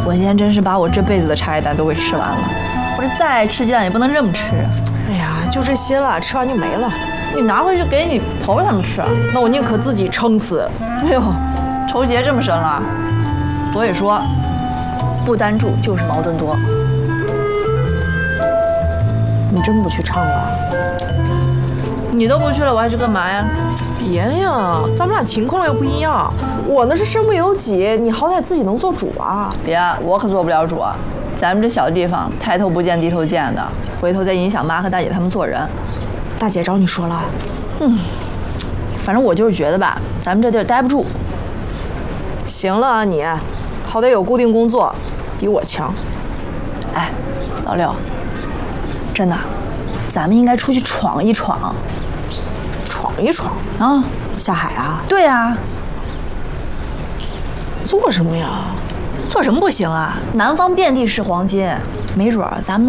我今天真是把我这辈子的茶叶蛋都给吃完了。我这再爱吃鸡蛋也不能这么吃。 哎呀，就这些了，吃完就没了。 你拿回去给你朋友他们吃。 那我宁可自己撑死。 哎呦，仇结这么深了。所以说，不单住就是矛盾多。 你真不去唱了？ 你都不去了，我还去干嘛呀？ 别呀，咱们俩情况又不一样。我那是身不由己，你好歹自己能做主啊。 别，我可做不了主。咱们这小地方，抬头不见低头见的，回头再影响妈和大姐他们做人。 大姐找你说了？ 反正我就是觉得吧，咱们这地儿待不住。 行了啊你，好歹有固定工作，比我强。 哎，老六，真的，咱们应该出去闯一闯。 闯一闯啊！ 下海啊？ 对啊。 做什么呀？ 做什么不行啊？南方遍地是黄金，没准咱们。